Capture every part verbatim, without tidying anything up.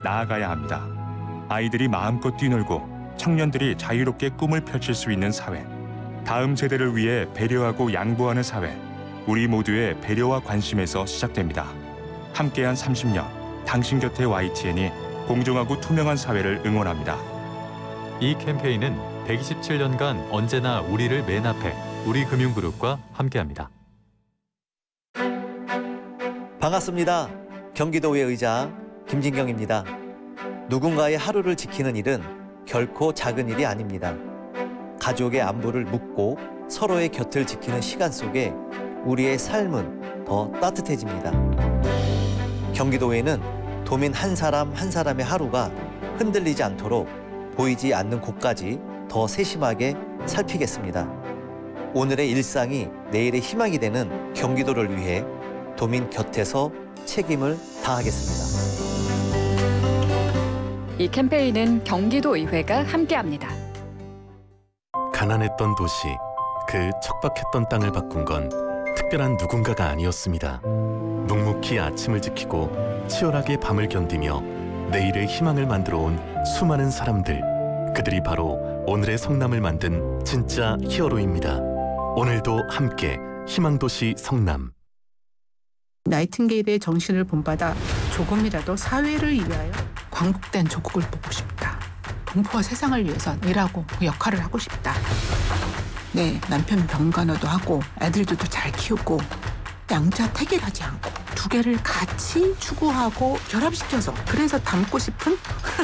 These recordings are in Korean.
나아가야 합니다. 아이들이 마음껏 뛰놀고 청년들이 자유롭게 꿈을 펼칠 수 있는 사회. 다음 세대를 위해 배려하고 양보하는 사회. 우리 모두의 배려와 관심에서 시작됩니다. 함께한 삼십 년, 당신 곁에 와이티엔이 공정하고 투명한 사회를 응원합니다. 이 캠페인은 백이십칠 년간 언제나 우리를 맨 앞에 우리금융그룹과 함께합니다. 반갑습니다. 경기도의 의장 김진경입니다. 누군가의 하루를 지키는 일은 결코 작은 일이 아닙니다. 가족의 안부를 묻고 서로의 곁을 지키는 시간 속에 우리의 삶은 더 따뜻해집니다. 경기도에는 도민 한 사람 한 사람의 하루가 흔들리지 않도록 보이지 않는 곳까지 더 세심하게 살피겠습니다. 오늘의 일상이 내일의 희망이 되는 경기도를 위해 도민 곁에서 책임을 다하겠습니다. 이 캠페인은 경기도의회가 함께합니다. 가난했던 도시, 그 척박했던 땅을 바꾼 건 특별한 누군가가 아니었습니다. 묵묵히 아침을 지키고 치열하게 밤을 견디며 내일의 희망을 만들어 온 수많은 사람들, 그들이 바로 오늘의 성남을 만든 진짜 히어로입니다. 오늘도 함께 희망도시 성남. 나이팅게일의 정신을 본받아 조금이라도 사회를 위하여 광복된 조국을 보고 싶다. 동포와 세상을 위해서 일하고 그 역할을 하고 싶다. 네, 남편 병간호도 하고 애들도 잘 키우고 양자 태길하지 않고 두 개를 같이 추구하고 결합시켜서 그래서 닮고 싶은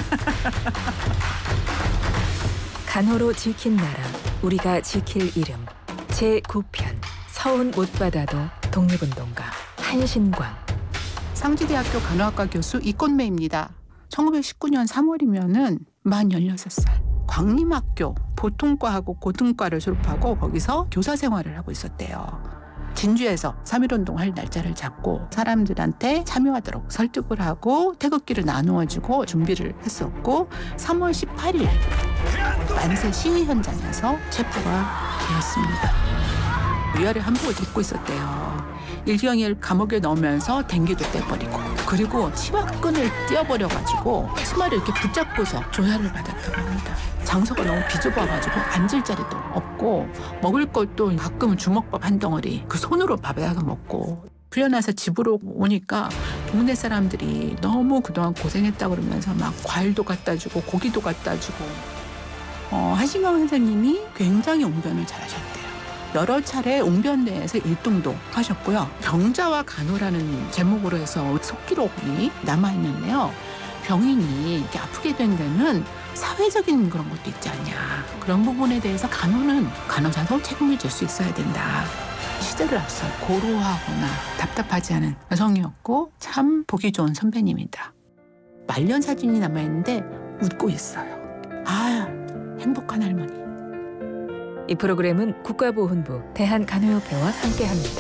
간호로 지킨 나라, 우리가 지킬 이름. 제구 편 서운 못 받아도 독립운동가 한신광. 상지대학교 간호학과 교수 이꽃매입니다. 천구백십구 년 삼월이면은 만 열여섯 살. 광림학교 보통과하고 고등과를 졸업하고 거기서 교사 생활을 하고 있었대요. 진주에서 삼일운동 할 날짜를 잡고 사람들한테 참여하도록 설득을 하고 태극기를 나누어주고 준비를 했었고 삼월 십팔일 만세 시위 현장에서 체포가 되었습니다. 위아래 한복을 입고 있었대요. 일경일 감옥에 넣으면서 댕기도 떼버리고 그리고 치마끈을 띄어버려가지고 치마를 이렇게 붙잡고서 조사를 받았다고 합니다. 장소가 너무 비좁아가지고 앉을 자리도 없고 먹을 것도 가끔은 주먹밥 한 덩어리 그 손으로 밥에다가 먹고 풀려나서 집으로 오니까 동네 사람들이 너무 그동안 고생했다 그러면서 막 과일도 갖다 주고 고기도 갖다 주고 어, 한신광 선생님이 굉장히 옹변을 잘하셨대요. 여러 차례 옹변대에서 일 등도 하셨고요. 병자와 간호라는 제목으로 해서 속기록이 남아있는데요. 병인이 이렇게 아프게 된 데는 사회적인 그런 것도 있지 않냐. 그런 부분에 대해서 간호는 간호사도 책임을 질 수 있어야 된다. 시대를 앞서 고루하거나 답답하지 않은 여성이었고 참 보기 좋은 선배님이다. 말년 사진이 남아있는데 웃고 있어요. 아, 행복한 할머니. 이 프로그램은 국가보훈부 대한간호협회와 함께합니다.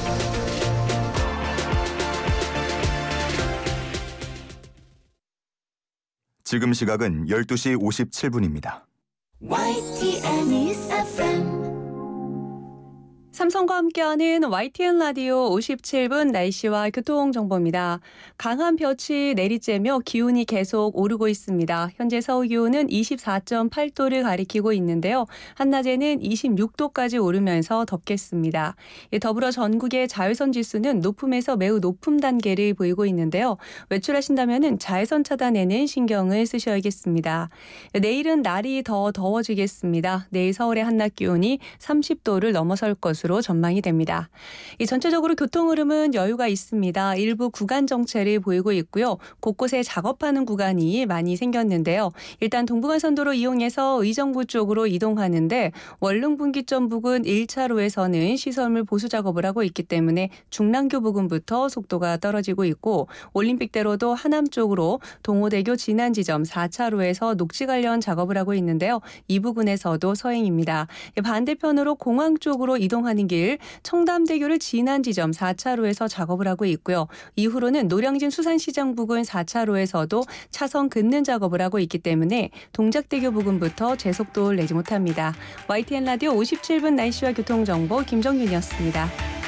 지금 시각은 열두 시 오십칠 분입니다. 와이티엔 News 에프엠 삼성과 함께하는 와이티엔 라디오 오십칠 분 날씨와 교통정보입니다. 강한 볕이 내리쬐며 기온이 계속 오르고 있습니다. 현재 서울 기온은 이십사 점 팔 도를 가리키고 있는데요. 한낮에는 이십육 도까지 오르면서 덥겠습니다. 더불어 전국의 자외선 지수는 높음에서 매우 높음 단계를 보이고 있는데요. 외출하신다면 자외선 차단에는 신경을 쓰셔야겠습니다. 내일은 날이 더 더워지겠습니다. 내일 서울의 한낮 기온이 삼십 도를 넘어설 것으로 전망이 됩니다. 이 전체적으로 교통 흐름은 여유가 있습니다. 일부 구간 정체를 보이고 있고요. 곳곳에 작업하는 구간이 많이 생겼는데요. 일단 동부간선도로 이용해서 의정부 쪽으로 이동하는데 원룸 분기점 부근 일 차로에서는 시설물 보수 작업을 하고 있기 때문에 중랑교 부근부터 속도가 떨어지고 있고 올림픽대로도 하남 쪽으로 동호대교 진안 지점 사 차로에서 녹지 관련 작업을 하고 있는데요. 이 부근에서도 서행입니다. 반대편으로 공항 쪽으로 이동하는 길 청담대교를 진안 지점 사 차로에서 작업을 하고 있고요. 이후로는 노량진 수산시장 부근 사 차로에서도 차선 긋는 작업을 하고 있기 때문에 동작대교 부근부터 제속도를 내지 못합니다. 와이티엔 라디오 오십칠 분 날씨와 교통정보 김정윤이었습니다.